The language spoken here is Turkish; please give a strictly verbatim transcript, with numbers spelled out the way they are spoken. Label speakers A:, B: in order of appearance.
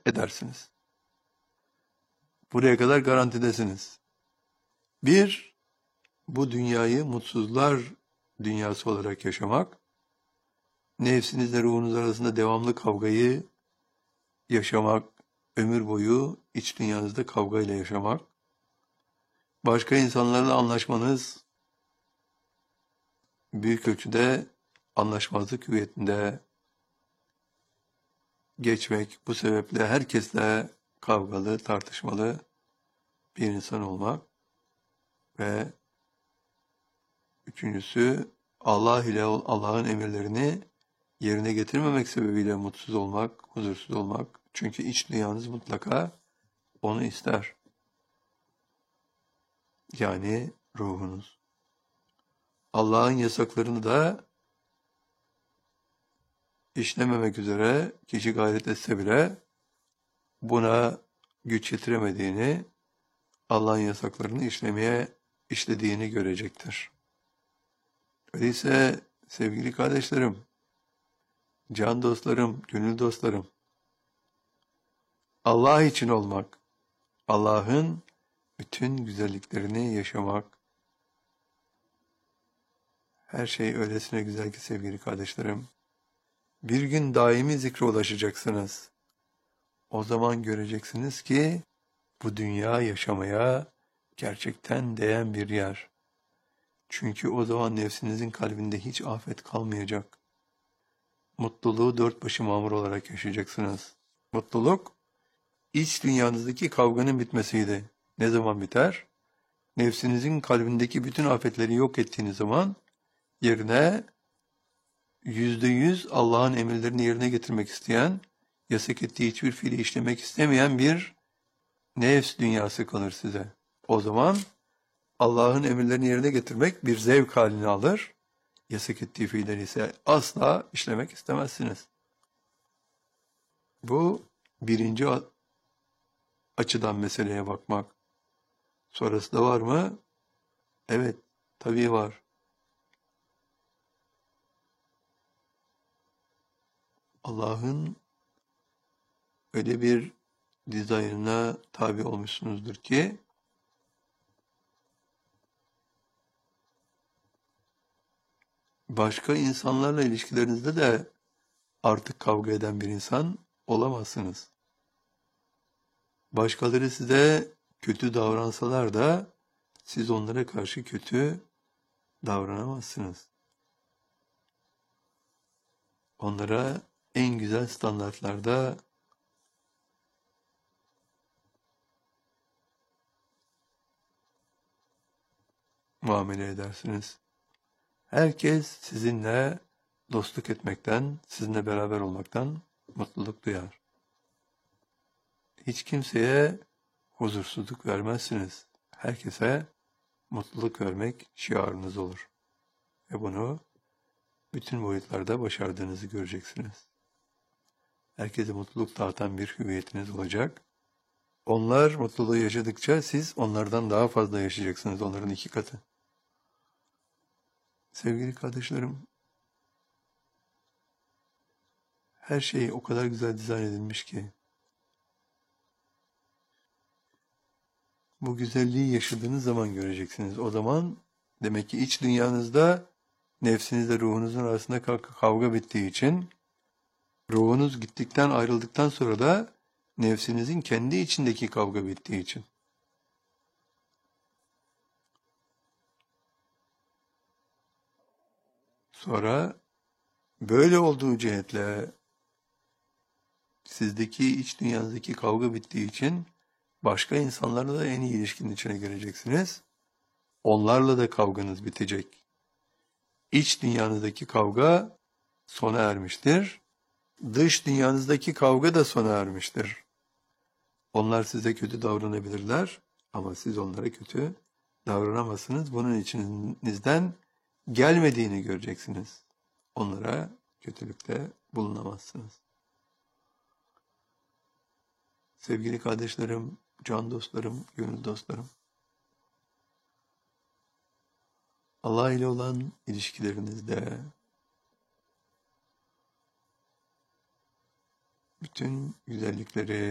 A: edersiniz. Buraya kadar garantidesiniz. Bir, bu dünyayı mutsuzlar dünyası olarak yaşamak, nefsinizle ruhunuz arasında devamlı kavgayı yaşamak, ömür boyu iç dünyanızda kavgayla yaşamak, başka insanlarla anlaşmanız büyük ölçüde anlaşmazlık hüviyetinde geçmek, bu sebeple herkesle kavgalı, tartışmalı bir insan olmak ve üçüncüsü Allah ile Allah'ın emirlerini yerine getirmemek sebebiyle mutsuz olmak, huzursuz olmak. Çünkü iç dünyanız mutlaka onu ister. Yani ruhunuz. Allah'ın yasaklarını da işlememek üzere kişi gayret etse bile buna güç yetiremediğini, Allah'ın yasaklarını işlemeye işlediğini görecektir. Öyleyse sevgili kardeşlerim, can dostlarım, gönül dostlarım, Allah için olmak, Allah'ın bütün güzelliklerini yaşamak, her şey öylesine güzel ki sevgili kardeşlerim, bir gün daimi zikre ulaşacaksınız. O zaman göreceksiniz ki bu dünya yaşamaya gerçekten değen bir yer. Çünkü o zaman nefsinizin kalbinde hiç afet kalmayacak. Mutluluğu dört başı mamur olarak yaşayacaksınız. Mutluluk, iç dünyanızdaki kavganın bitmesiydi. Ne zaman biter? Nefsinizin kalbindeki bütün afetleri yok ettiğiniz zaman yerine yüzde yüz Allah'ın emirlerini yerine getirmek isteyen, yasak ettiği hiçbir fiili işlemek istemeyen bir nefs dünyası kalır size. O zaman Allah'ın emirlerini yerine getirmek bir zevk halini alır. Yasak ettiği fiilleri ise asla işlemek istemezsiniz. Bu birinci açıdan meseleye bakmak. Sonrası da var mı? Evet, tabii var. Allah'ın öyle bir dizaynına tabi olmuşsunuzdur ki başka insanlarla ilişkilerinizde de artık kavga eden bir insan olamazsınız. Başkaları size kötü davransalar da siz onlara karşı kötü davranamazsınız. Onlara en güzel standartlarda muamele edersiniz. Herkes sizinle dostluk etmekten, sizinle beraber olmaktan mutluluk duyar. Hiç kimseye huzursuzluk vermezsiniz. Herkese mutluluk vermek şiarınız olur. Ve bunu bütün boyutlarda başardığınızı göreceksiniz. Herkese mutluluk dağıtan bir hüviyetiniz olacak. Onlar mutluluğu yaşadıkça siz onlardan daha fazla yaşayacaksınız, onların iki katı. Sevgili kardeşlerim, her şey o kadar güzel dizayn edilmiş ki, bu güzelliği yaşadığınız zaman göreceksiniz. O zaman demek ki iç dünyanızda nefsinizle ruhunuzun arasında kavga bittiği için, ruhunuz gittikten ayrıldıktan sonra da nefsinizin kendi içindeki kavga bittiği için. Sonra böyle olduğu cihetle sizdeki iç dünyanızdaki kavga bittiği için başka insanlarla da en iyi ilişkinin içine gireceksiniz. Onlarla da kavganız bitecek. İç dünyanızdaki kavga sona ermiştir. Dış dünyanızdaki kavga da sona ermiştir. Onlar size kötü davranabilirler ama siz onlara kötü davranamazsınız. Bunun içinizden gelmediğini göreceksiniz. Onlara kötülükte bulunamazsınız. Sevgili kardeşlerim, can dostlarım, gönül dostlarım, Allah ile olan ilişkilerinizde bütün güzellikleri